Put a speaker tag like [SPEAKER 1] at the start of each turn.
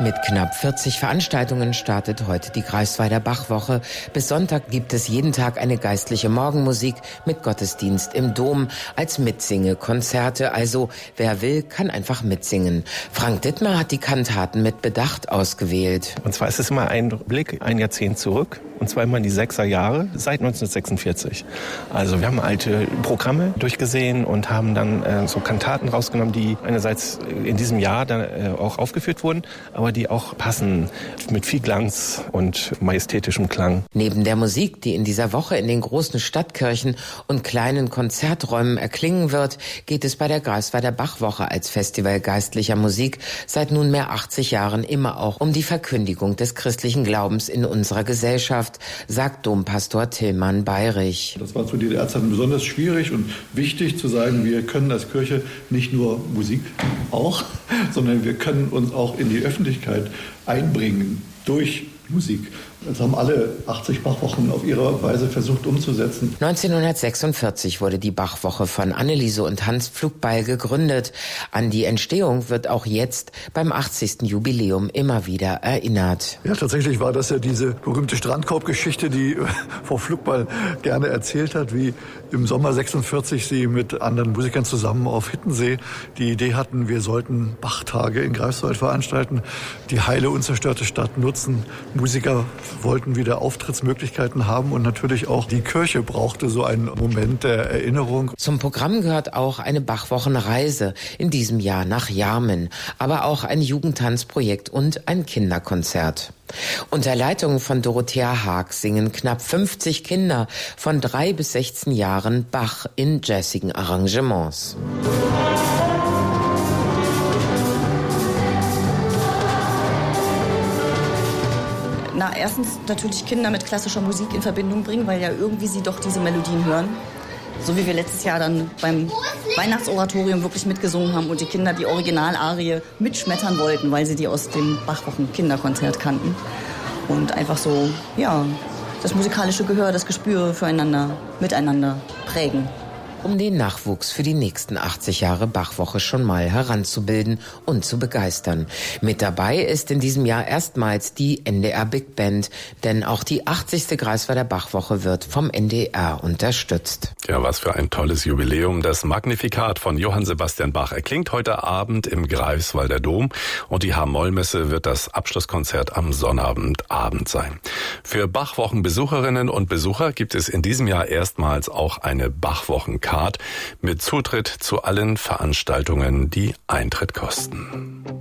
[SPEAKER 1] Mit knapp 40 Veranstaltungen startet heute die Greifswalder Bachwoche. Bis Sonntag gibt es jeden Tag eine geistliche Morgenmusik mit Gottesdienst im Dom als Mitsingekonzerte. Also wer will, kann einfach mitsingen. Frank Dittmer hat die Kantaten mit Bedacht ausgewählt.
[SPEAKER 2] Und zwar ist es immer ein Blick ein Jahrzehnt zurück. Und zwar immer in die 6er Jahre, seit 1946. Also wir haben alte Programme durchgesehen und haben dann so Kantaten rausgenommen, die einerseits in diesem Jahr dann auch aufgeführt wurden, aber die auch passen mit viel Glanz und majestätischem Klang.
[SPEAKER 1] Neben der Musik, die in dieser Woche in den großen Stadtkirchen und kleinen Konzerträumen erklingen wird, geht es bei der Greifswalder Bachwoche als Festival geistlicher Musik seit nunmehr 80 Jahren immer auch um die Verkündigung des christlichen Glaubens in unserer Gesellschaft, sagt Dompastor Tillmann Bayrich.
[SPEAKER 3] Das war zu DDR-Zeiten besonders schwierig und wichtig zu sagen, wir können als Kirche nicht nur Musik auch, sondern wir können uns auch in die Öffentlichkeit einbringen durch Musik. Das haben alle 80 Bachwochen auf ihre Weise versucht umzusetzen.
[SPEAKER 1] 1946 wurde die Bachwoche von Anneliese und Hans Pflugbeil gegründet. An die Entstehung wird auch jetzt beim 80. Jubiläum immer wieder erinnert.
[SPEAKER 3] Ja, tatsächlich war das ja diese berühmte Strandkorbgeschichte, die Frau Pflugbeil gerne erzählt hat, wie im Sommer 46 sie mit anderen Musikern zusammen auf Hittensee die Idee hatten, wir sollten Bachtage in Greifswald veranstalten, die heile, unzerstörte Stadt nutzen. Musiker wollten wieder Auftrittsmöglichkeiten haben und natürlich auch die Kirche brauchte so einen Moment der Erinnerung.
[SPEAKER 1] Zum Programm gehört auch eine Bachwochenreise, in diesem Jahr nach Jarmen, aber auch ein Jugendtanzprojekt und ein Kinderkonzert. Unter Leitung von Dorothea Haag singen knapp 50 Kinder von 3 bis 16 Jahren Bach in jazzigen Arrangements.
[SPEAKER 4] Erstens natürlich Kinder mit klassischer Musik in Verbindung bringen, weil ja irgendwie sie doch diese Melodien hören. So wie wir letztes Jahr dann beim Weihnachtsoratorium wirklich mitgesungen haben und die Kinder die Originalarie mitschmettern wollten, weil sie die aus dem Bachwochen-Kinderkonzert kannten. Und einfach so, ja, das musikalische Gehör, das Gespür füreinander, miteinander prägen.
[SPEAKER 1] Um den Nachwuchs für die nächsten 80 Jahre Bachwoche schon mal heranzubilden und zu begeistern. Mit dabei ist in diesem Jahr erstmals die NDR Big Band, denn auch die 80. Greifswalder Bachwoche wird vom NDR unterstützt.
[SPEAKER 5] Ja, was für ein tolles Jubiläum. Das Magnificat von Johann Sebastian Bach erklingt heute Abend im Greifswalder Dom und die H-Moll-Messe wird das Abschlusskonzert am Sonnabendabend sein. Für Bachwochenbesucherinnen und Besucher gibt es in diesem Jahr erstmals auch eine Bachwochencard mit Zutritt zu allen Veranstaltungen, die Eintritt kosten.